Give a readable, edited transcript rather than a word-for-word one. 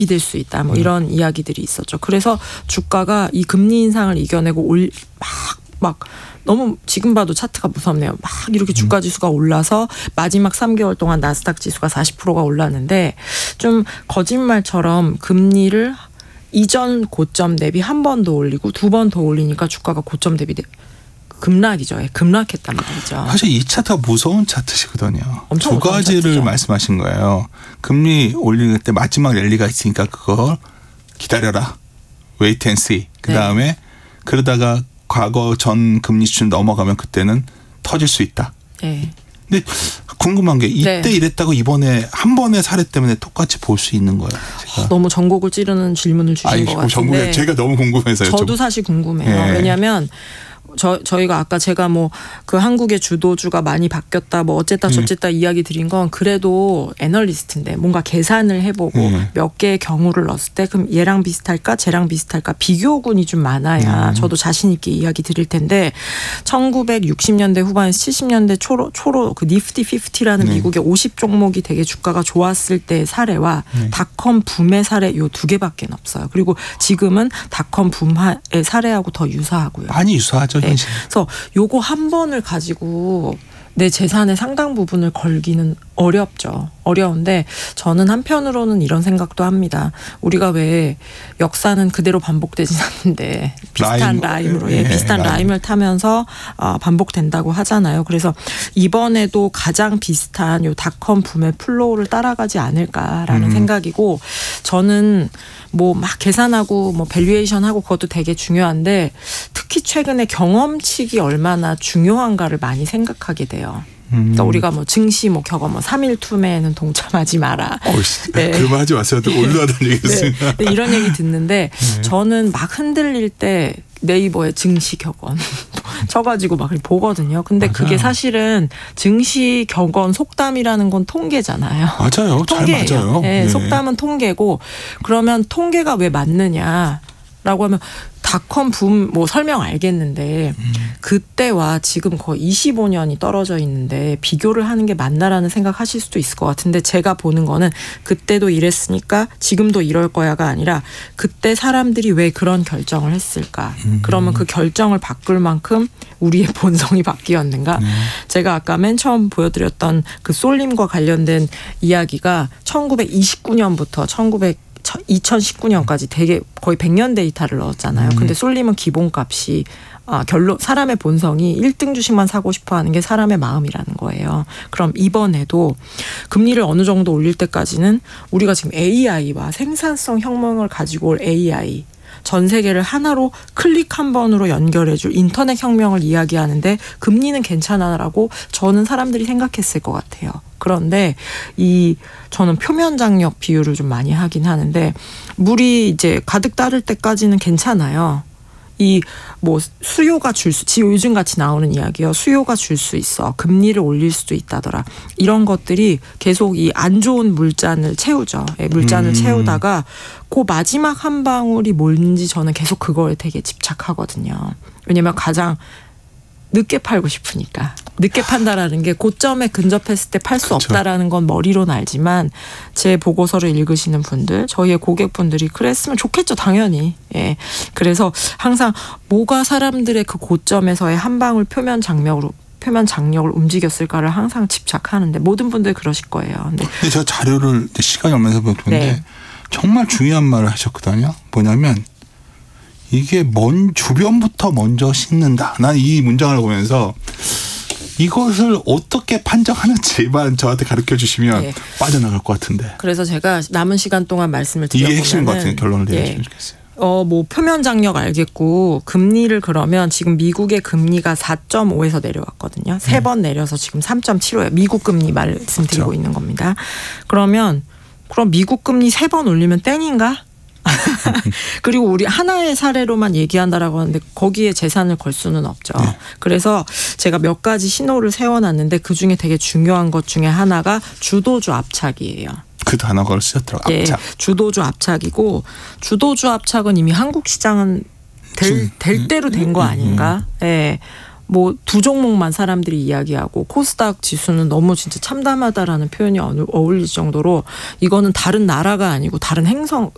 될 수 있다. 뭐 이런 이야기들이 있었죠. 그래서 주가가 이 금리 인상을 이겨내고 막 너무 지금 봐도 차트가 무섭네요. 막 이렇게 주가 지수가 올라서 마지막 3개월 동안 나스닥 지수가 40%가 올랐는데 좀 거짓말처럼 금리를 이전 고점 대비 한 번 더 올리고 두 번 더 올리니까 주가가 고점 대비 급락이죠. 급락했단 말이죠. 사실 이 차트가 무서운 차트시거든요. 엄청 두 가지를 차트죠. 말씀하신 거예요. 금리 올릴 때 마지막 랠리가 있으니까 그걸 기다려라. wait and see. 그다음에 네. 그러다가 과거 전 금리 수준 넘어가면 그때는 터질 수 있다. 네. 근데 궁금한 게 이때 네. 이랬다고 이번에 한 번의 사례 때문에 똑같이 볼 수 있는 거예요. 제가. 너무 전곡을 찌르는 질문을 주신 것 같은데. 전국에 제가 너무 궁금해서요. 저도 사실 궁금해요. 네. 왜냐하면 저희가 아까 제가 뭐 그 한국의 주도주가 많이 바뀌었다 뭐 어쨌다 저쨌다 이야기 드린 건 그래도 애널리스트인데 뭔가 계산을 해보고 몇 개의 경우를 넣었을 때 그럼 얘랑 비슷할까 쟤랑 비슷할까 비교군이 좀 많아야 저도 자신 있게 이야기 드릴 텐데 1960년대 후반에서 70년대 초로 그 니프티 50라는 미국의 50 종목이 되게 주가가 좋았을 때의 사례와 닷컴 붐의 사례 요 두 개밖에 없어요. 그리고 지금은 닷컴 붐의 사례하고 더 유사하고요. 많이 유사하죠. 네. 현실. 그래서 요거 한 번을 가지고 내 재산의 상당 부분을 걸기는 어려운데 저는 한편으로는 이런 생각도 합니다. 우리가 왜 역사는 그대로 반복되진 않는데 비슷한 라임으로 비슷한 라임을 타면서 반복된다고 하잖아요. 그래서 이번에도 가장 비슷한 요 닷컴 붐의 플로우를 따라가지 않을까라는 생각이고 저는 뭐 막 계산하고 뭐 밸류에이션하고 그것도 되게 중요한데 특히 최근에 경험칙이 얼마나 중요한가를 많이 생각하게 돼요. 그러니까 우리가 뭐 증시 뭐 경험 뭐 3일 투매에는 동참하지 마라. 네. 그런 말 하지 마세요. 또 올라가는 얘기였습니다. 네. 이런 얘기 듣는데 저는 막 흔들릴 때 네이버에 증시 격언 쳐가지고 막 보거든요. 근데 맞아요. 그게 사실은 증시 격언 속담이라는 건 통계잖아요. 맞아요. 통계예요. 잘 맞아요. 네, 속담은 통계고 그러면 통계가 왜 맞느냐라고 하면 닷컴 붐 뭐 설명 알겠는데 그때와 지금 거의 25년이 떨어져 있는데 비교를 하는 게 맞나라는 생각하실 수도 있을 것 같은데 제가 보는 거는 그때도 이랬으니까 지금도 이럴 거야가 아니라 그때 사람들이 왜 그런 결정을 했을까? 그러면 그 결정을 바꿀 만큼 우리의 본성이 바뀌었는가? 제가 아까 맨 처음 보여드렸던 그 쏠림과 관련된 이야기가 1929년부터 2019년까지 되게 거의 100년 데이터를 넣었잖아요. 근데 쏠림은 기본값이 결론 사람의 본성이 1등 주식만 사고 싶어 하는 게 사람의 마음이라는 거예요. 그럼 이번에도 금리를 어느 정도 올릴 때까지는 우리가 지금 AI와 생산성 혁명을 가지고 올 AI 전 세계를 하나로 클릭 한 번으로 연결해줄 인터넷 혁명을 이야기하는데 금리는 괜찮아라고 저는 사람들이 생각했을 것 같아요. 그런데 저는 표면 장력 비유를 좀 많이 하긴 하는데 물이 이제 가득 따를 때까지는 괜찮아요. 뭐 수요가 요즘 같이 나오는 이야기요. 수요가 줄 수 있어. 금리를 올릴 수도 있다더라. 이런 것들이 계속 이 안 좋은 물잔을 채우죠. 물잔을 채우다가 그 마지막 한 방울이 뭔지 저는 계속 그거에 되게 집착하거든요. 왜냐면 가장 늦게 팔고 싶으니까. 늦게 판다라는 게 고점에 근접했을 때 팔 수 없다라는 건 머리로는 알지만 제 보고서를 읽으시는 분들, 저희의 고객분들이 그랬으면 좋겠죠, 당연히. 예. 그래서 항상 뭐가 사람들의 그 고점에서의 한 방울 표면 장력을 움직였을까를 항상 집착하는데 모든 분들 그러실 거예요. 근데 저 자료를 시간이 얼마나 보는데 정말 중요한 말을 하셨거든요. 뭐냐면 이게 주변부터 먼저 식는다. 난 이 문장을 보면서 이것을 어떻게 판정하는지만 저한테 가르쳐 주시면 빠져나갈 것 같은데. 그래서 제가 남은 시간 동안 말씀을 드려보면 이게 핵심인 것 같은 결론을 내주시면 좋겠어요. 뭐 표면 장력 알겠고 금리를 그러면 지금 미국의 금리가 4.5에서 내려왔거든요. 3번 내려서 지금 3.75예요. 미국 금리 말씀드리고 있는 겁니다. 그럼 미국 금리 3번 올리면 땡인가? 그리고 우리 하나의 사례로만 얘기한다라고 하는데 거기에 재산을 걸 수는 없죠. 그래서 제가 몇 가지 신호를 세워놨는데 그중에 되게 중요한 것 중에 하나가 주도주 압착이에요. 그 단어가 쓰였더라고요. 압착. 주도주 압착이고 주도주 압착은 이미 한국 시장은 될 대로 된 거 아닌가? 네. 뭐 두 종목만 사람들이 이야기하고 코스닥 지수는 너무 진짜 참담하다라는 표현이 어울릴 정도로 이거는 다른 나라가 아니고 다른 행성